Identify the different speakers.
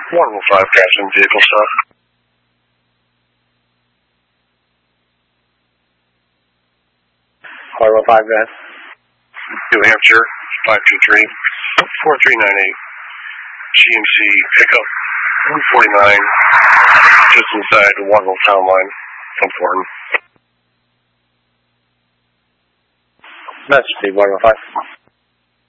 Speaker 1: Waterville 5, passing vehicle stop.
Speaker 2: Waterville 5, go ahead.
Speaker 1: New Hampshire, 523, 4398, GMC pickup, 149, just inside the Waterville town line from Thornton.
Speaker 2: That's Steve, Waterville 5.